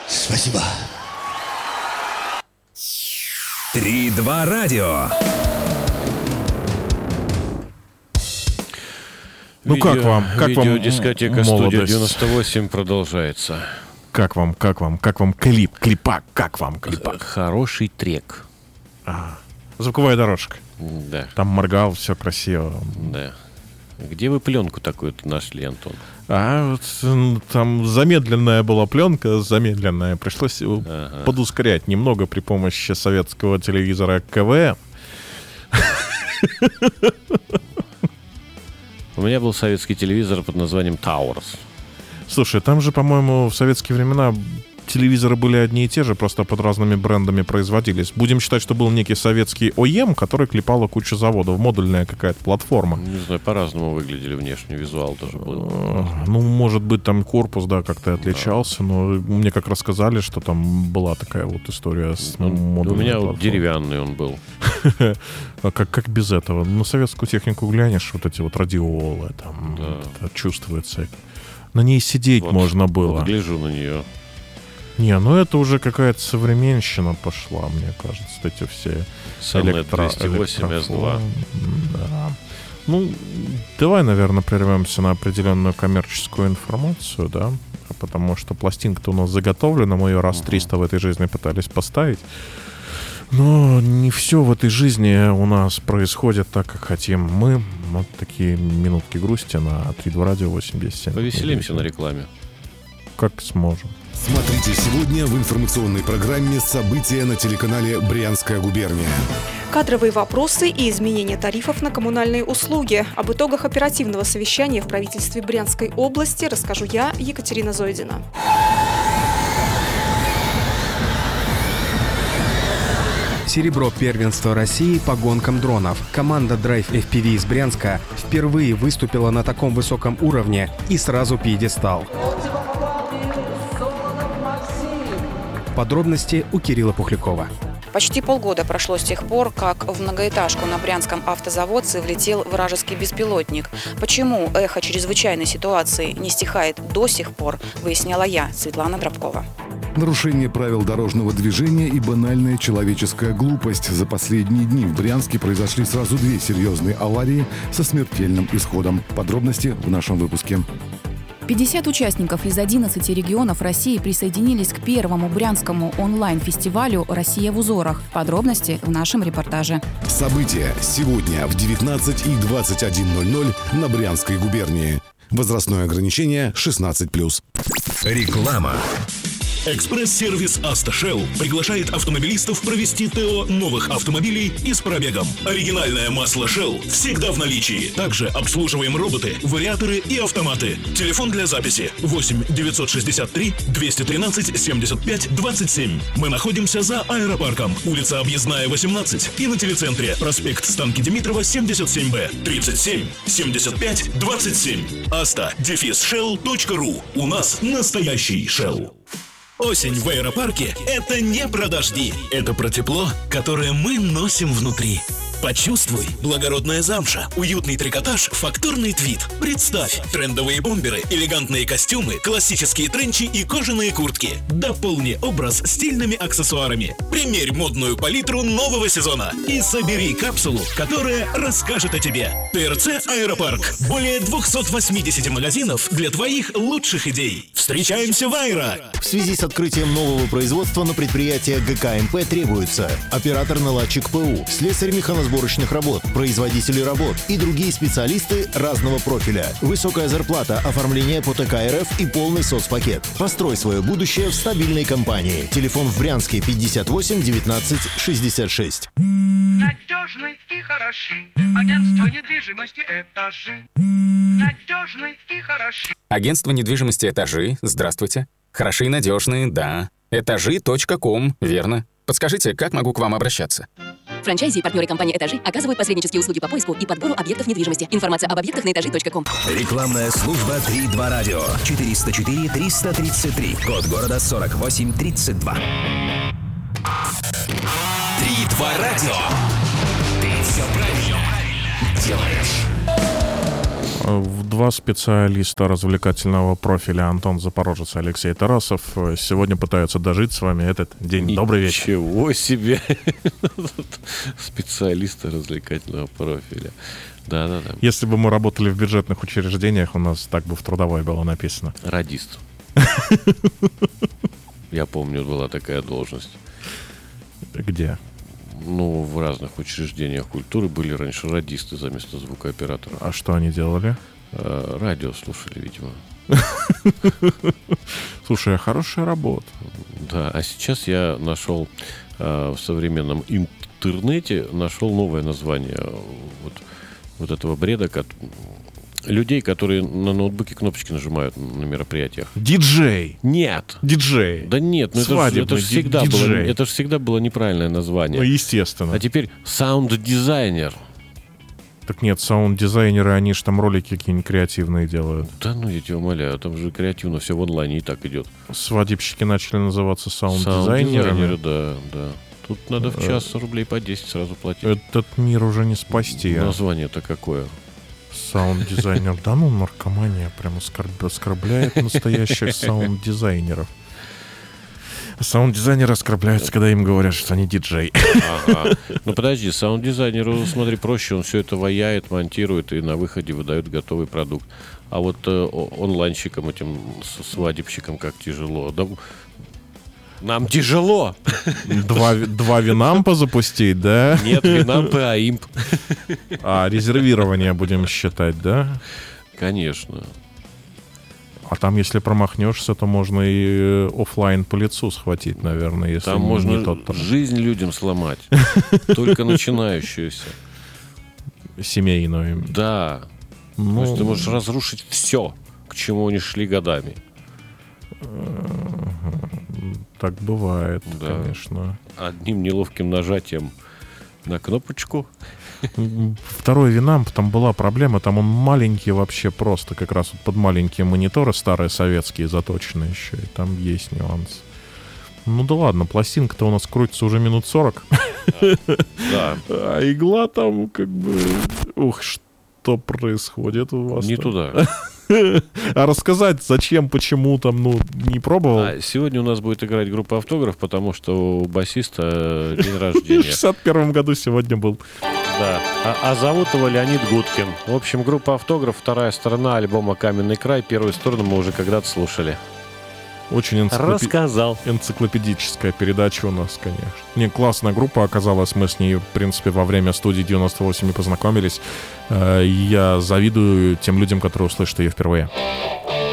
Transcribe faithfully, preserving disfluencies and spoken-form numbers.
Спасибо. Три-два радио. Ну Видео, как вам? Как вам видеодискотека «Студия молодость? девяносто восемь» продолжается. Как вам, как вам, как вам клип, клипак, как вам клипак? Хороший трек. Ага. Звуковая дорожка. Да. Там моргал, все красиво. Да. Где вы пленку такую-то нашли, Антон? А вот м, там замедленная была пленка, замедленная. Пришлось его Ага. подускорять немного при помощи советского телевизора КВМ. У меня был советский телевизор под названием «Таурс». Слушай, там же, по-моему, в советские времена телевизоры были одни и те же, просто под разными брендами производились. Будем считать, что был некий советский о е эм, который клепала кучу заводов. Модульная какая-то платформа. Не знаю, по-разному выглядели внешне, визуал тоже был. Э, Ну, может быть, там корпус, да, как-то отличался, но мне как рассказали, что там была такая вот история с Ну, у модульной меня вот платформой. деревянный он был. А как, как без этого? На советскую технику глянешь, вот эти вот радиолы, там Да. вот это чувствуется. На ней сидеть Вот, можно было. Вот гляжу на нее. Не, ну это уже какая-то современщина пошла, мне кажется, эти все Самnet электро... двести восемь эс два. электрофон. Да. Ну, давай, наверное, прервемся на определенную коммерческую информацию, да, потому что пластинка-то у нас заготовлена, мы ее раз триста в этой жизни пытались поставить. Но не все в этой жизни у нас происходит так, как хотим мы. Вот такие минутки грусти на три-два радио восемьдесят семь. Повеселимся на рекламе. Как сможем. Смотрите сегодня в информационной программе «События» на телеканале «Брянская губерния». Кадровые вопросы и изменение тарифов на коммунальные услуги. Об итогах оперативного совещания в правительстве Брянской области расскажу я, Екатерина Зойдина. Серебро первенства России по гонкам дронов. Команда Drive эф пи ви из Брянска впервые выступила на таком высоком уровне и сразу пьедестал. Подробности у Кирилла Пухлякова. Почти полгода прошло с тех пор, как в многоэтажку на Брянском автозаводце влетел вражеский беспилотник. Почему эхо чрезвычайной ситуации не стихает до сих пор, выясняла я, Светлана Дробкова. Нарушение правил дорожного движения и банальная человеческая глупость. За последние дни в Брянске произошли сразу две серьезные аварии со смертельным исходом. Подробности в нашем выпуске. пятьдесят участников из одиннадцати регионов России присоединились к первому брянскому онлайн-фестивалю «Россия в узорах». Подробности в нашем репортаже. События сегодня в девятнадцать и двадцать один ноль ноль на Брянской губернии. Возрастное ограничение шестнадцать плюс. Реклама. Экспресс-сервис «Автошелл» приглашает автомобилистов провести ТО новых автомобилей и с пробегом. Оригинальное масло Shell всегда в наличии. Также обслуживаем роботы, вариаторы и автоматы. Телефон для записи восемь девятьсот шестьдесят три двести тринадцать семьдесят пять двадцать семь. Мы находимся за аэропарком, улица Объездная, восемнадцать, и на телецентре проспект Станки Димитрова, семьдесят семь бэ, тридцать семь семьдесят пять двадцать семь. Аста дефис шелл точка ру. У нас настоящий Shell. Осень в аэропарке – это не про дожди. Это про тепло, которое мы носим внутри. Почувствуй благородная замша, уютный трикотаж, фактурный твид. Представь трендовые бомберы, элегантные костюмы, классические тренчи и кожаные куртки. Дополни образ стильными аксессуарами. Примерь модную палитру нового сезона и собери капсулу, которая расскажет о тебе. ТРЦ «Аэропарк». Более двухсот восьмидесяти магазинов для твоих лучших идей. Встречаемся в Аэро. В связи с открытием нового производства на предприятие гэ ка эм пэ требуется оператор-наладчик ПУ, слесарь механосборочных работ, производители работ и другие специалисты разного профиля. Высокая зарплата, оформление по тэ ка эр эф и полный соцпакет. Построй свое будущее в стабильной компании. Телефон в Брянске пятьдесят восемь девятнадцать шестьдесят шесть. Надежный и хороший. Агентство недвижимости «Этажи». Надежный и хороший. Агентство недвижимости «Этажи». Здравствуйте. Хороши и надежные, да. Этажи точка ком, верно. Подскажите, как могу к вам обращаться? Франчайзи и партнеры компании «Этажи» оказывают посреднические услуги по поиску и подбору объектов недвижимости. Информация об объектах на этажи точка ком. Рекламная служба три-два радио. четыреста четыре триста тридцать три. Код города сорок восемь тридцать два. три-два радио. Ты все правильно делаешь. Два специалиста развлекательного профиля, Антон Запорожец и Алексей Тарасов, сегодня пытаются дожить с вами этот день. Добрый вечер. Ничего себе! Специалисты развлекательного профиля. Да-да-да. Если бы мы работали в бюджетных учреждениях, у нас так бы в трудовой было написано. Радист. Я помню, была такая должность. Где? Ну, в разных учреждениях культуры были раньше радисты за место звукооператора. А что они делали? Э, радио слушали, видимо. Слушай, хорошая работа. Да, а сейчас я нашел э, в современном интернете нашел новое название вот, вот этого бреда, как, людей, которые на ноутбуке кнопочки нажимают на мероприятиях. Диджей. Нет. Диджей. Да нет, ну это же, это же всегда было, это же всегда было неправильное название. Ну, естественно. А теперь саунд-дизайнер. Так нет, саунд-дизайнеры, они же там ролики какие-нибудь креативные делают. Да ну, я тебя умоляю, там же креативно все в онлайне и так идет. Свадебщики начали называться саунд-дизайнерами. Саунд-дизайнеры, да, да. Тут надо в час рублей по десять сразу платить. Этот мир уже не спасти. Название-то какое? Саунд-дизайнер. Да ну, наркомания прям оскорб... оскорбляет настоящих саунд-дизайнеров. Саунд-дизайнеры оскорбляются, когда им говорят, что они диджей. Ага. Ну подожди, саунд-дизайнеру, смотри, проще, он все это ваяет, монтирует и на выходе выдает готовый продукт. А вот э, онлайнщикам, этим свадебщикам как тяжело. Да, нам тяжело! Два, два винампа запустить, да? Нет, винампы, а имп. А резервирование будем считать, да? Конечно. А там, если промахнешься, то можно и офлайн по лицу схватить, наверное, если там не можно тот, жизнь людям сломать. Только начинающуюся. Семейную. Да. Ну... То есть ты можешь разрушить все, к чему они шли годами. Так бывает, да. Конечно. Одним неловким нажатием на кнопочку. Второй Винамп, там была проблема, там он маленький вообще просто, как раз вот под маленькие мониторы старые советские заточенные еще, и там есть нюанс. Ну да ладно, пластинка-то у нас крутится уже минут сорок. Да. А игла там как бы... Ух, что происходит у вас? Не там? Туда. А рассказать, зачем, почему там, ну, не пробовал? А сегодня у нас будет играть группа «Автограф», потому что у басиста день рождения. В шестьдесят первом году сегодня был. Да. А, а зовут его Леонид Гудкин. В общем, группа «Автограф», вторая сторона альбома «Каменный край». Первую сторону мы уже когда-то слушали. Очень энциклопи... Рассказал. энциклопедическая передача у нас, конечно. Не, классная группа оказалась. Мы с ней, в принципе, во время студии девяносто восемь познакомились. Я завидую тем людям, которые услышат ее впервые.